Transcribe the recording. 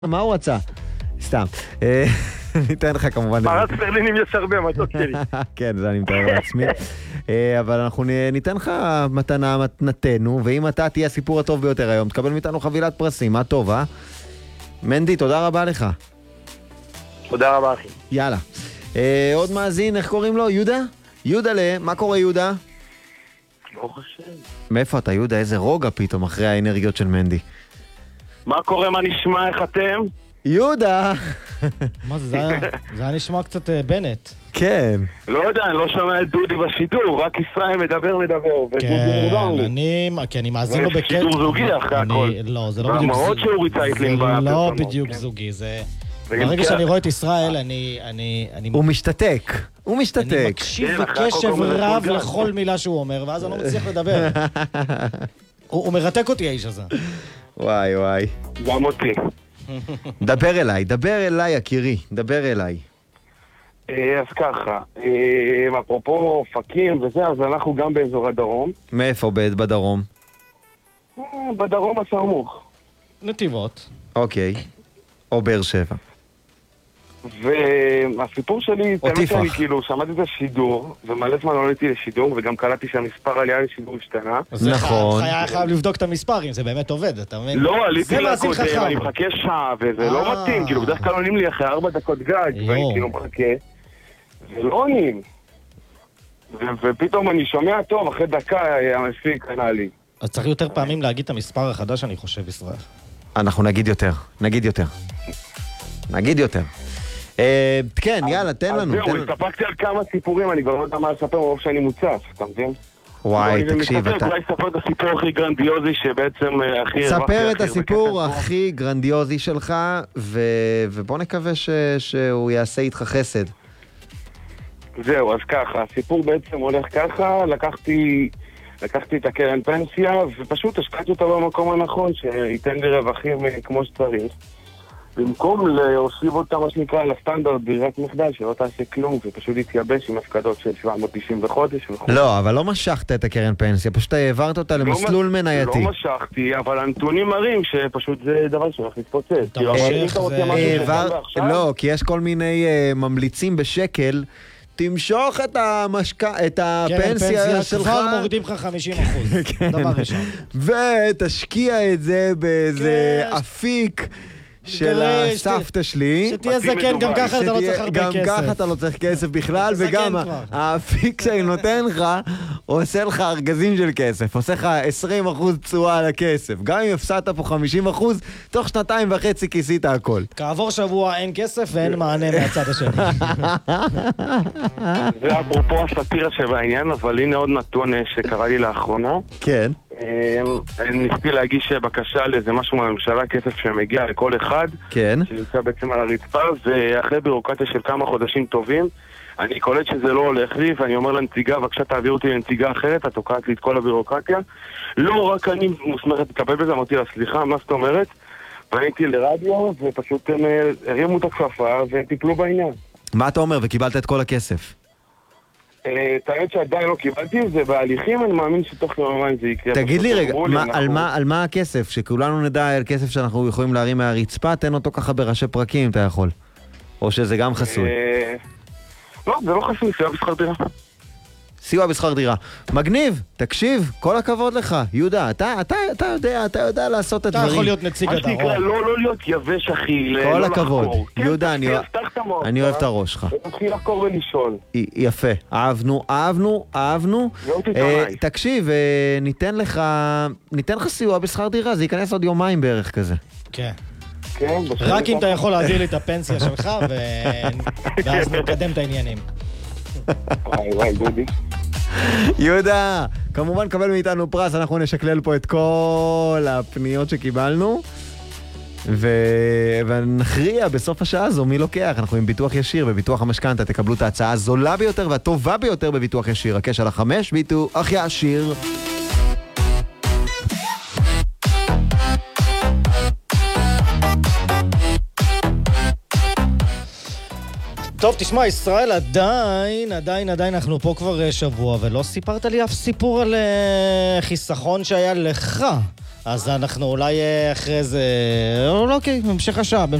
מה הוא רצה? סתם. ניתן לך כמובן... פרס ברלינים יש הרבה, מתוק שלי. כן, זה אני מתאר לעצמי. אבל אנחנו ניתן לך מתנה מתנתנו, ואם אתה תהיה הסיפור הטוב ביותר היום, תקבל מאיתנו חבילת פרסים. מה טוב, אה? מנדי, תודה רבה לך. תודה רבה, אחי. יאללה. עוד מאזין, איך קוראים לו? יהודה? יהודה, מה קורה יהודה? ברוך השם. מאיפה אתה יהודה? איזה רוגע פתאום אחרי האנרגיות של מנדי. מה קורה, מה נשמע, איך אתם? יהודה! מה זה? זה היה נשמע קצת בנט. כן. לא יודע, אני לא שומע את דודי בשידור, רק ישראל מדבר. כן, אני מאזין לו בקטע. זה שידור זוגי אחרי הכל. לא, זה לא בדיוק והמראות שהוא ריצה איתלים בפרסומות. זה לא בדיוק זוגי, זה... ברגע שאני רואה את ישראל, הוא משתתק. הוא משתתק. אני מקשיב בקשב רב לכל מילה שהוא אומר, ואז אני לא מצליח לדבר. הוא מרתק אותי, האיש הזה. וואי. גם אותי. דבר אליי, יקירי. דבר אליי. אז ככה, אפרופו אופקים וזה, אז אנחנו גם באזור הדרום. מאיפה בדרום? בדרום הסמוך. נתיבות. אוקיי. או באר שבע. והסיפור שלי, או טיפח. כאילו, שמעתי את השידור, ומלא זמן עליתי לשידור, וגם קלטתי שהמספר עלייה לשידור השתנה. נכון. חייב לבדוק את המספרים, זה באמת עובד, אתה מבין? לא, עליתי לקודם, אני מחכה שעה, וזה לא מתאים, כאילו, בדרך כלל עונים לי אחרי 4 דקות גג, ואני כאילו מחכה, ולא עונים. ופתאום אני שומע טוב, אחרי דקה המפיק ענה לי. אז צריך יותר פעמים להגיד את המספר החדש, אני חושב, ישראל. אנחנו נגיד יותר. כן, יאללה, תן לנו. אז זהו, הסתפקתי על כמה סיפורים, אני כבר לא יודע מה לספר, מרוב שאני מוצף, אתה מבין? וואי, תקשיב, אתה... אולי ספר את הסיפור הכי גרנדיוזי שבעצם הכי... ספר את הסיפור הכי גרנדיוזי שלך, ובוא נקווה שהוא יעשה איתך חסד. זהו, אז ככה, הסיפור בעצם הולך ככה, לקחתי את הקרן פנסיה, ופשוט השקעתי אותה במקום הנכון, שייתן לי רווחים כמו שצריך. במקום להושיב אותה, מה שנקרא, לסטנדרט ברירת מחדל, שלא תעשה כלום, ופשוט יתייבש עם הפקדות של 790 בחודש. לא, אבל לא משכת את הקרן פנסיה, פשוט העברת אותה למסלול מנייתי. לא משכתי, אבל הנתונים מראים שפשוט זה דבר שהולך להתפוצץ. לא, כי יש כל מיני ממליצים בשקל, תמשוך את הפנסיה שלך. כבר מורידים לך 50%. דבר ראשון. ותשקיע את זה באיזה אפיק של הסבתא שלי. שתהיה זקן, גם ככה אתה לא צריך הרבה כסף. גם ככה אתה לא צריך כסף בכלל, וגם האפיק שאני נותן לך, עושה לך ארגזים של כסף, עושה לך 20% תשואה על הכסף. גם אם הפסדת פה 50%, תוך 2.5 כיסית הכל. כעבור שבוע אין כסף ואין מענה מהצד השני. זה אפרופו הסאטירה שבעניין, אבל הנה עוד נתון שקרה לי לאחרונה. כן. ניסיתי להגיש בקשה לאיזה משהו מהממשלה, כסף שמגיע לכל אחד, כן. שנמצא בעצם על הרצפה, ואחרי בירוקרטיה של כמה חודשים טובים, אני קולט שזה לא הולך לי, ואני אומר לנציגה, בבקשה תעביר אותי לנציגה אחרת, את תוקעת לי את כל הבירוקרטיה. לא רק אני מוסמכת לקבל בזה, אמרתי לה, סליחה, מה זאת אומרת? והייתי לרדיו, ופשוט הם הרימו את הכפפה וטיפלו בעניין. מה אתה אומר? וקיבלת את כל הכסף? את האמת שעדיין לא קיבלתי, זה בהליכים, אני מאמין שתוך יומיים זה יקרה. תגיד לי רגע, על מה הכסף? שכולנו נדע על כסף שאנחנו יכולים להרים מהרצפה, תן אותו ככה בראשי פרקים אם אתה יכול. או שזה גם חסוי? לא, זה לא חסוי, סיוע בשכר דירה. סיוע בשכר דירה. מגניב, תקשיב, כל הכבוד לך. יהודה, אתה יודע לעשות את הדברים. אתה יכול להיות נציג הדרום. מה שנקרא, לא להיות יבש, אחי. כל הכבוד. יהודה, אני אוהב את הראש שלך. תתחיל לחקור ולשאול. יפה, אהבנו. תקשיב, ניתן לך סיוע בשכר דירה, זה ייכנס עוד יומיים בערך כזה. כן. רק אם אתה יכול להעביר לי את הפנסיה שלך, ואז נקדם את העניינים. וואי, דודי. יהודה, כמובן קבל מאיתנו פרס, אנחנו נשקלל פה את כל הפניות שקיבלנו, ונכריע בסוף השעה הזו מי לוקח. אנחנו עם ביטוח ישיר, בביטוח המשכנתא תקבלו את ההצעה הזולה ביותר והטובה ביותר בביטוח ישיר. הקש על 5, ביטוח ישיר. טוב, תשמע, ישראל, עדיין אנחנו פה כבר שבוע, ולא סיפרת לי אף סיפור על חיסכון שהיה לך אז אנחנו אולי אחרי זה... אוקיי, בהמשך השעה.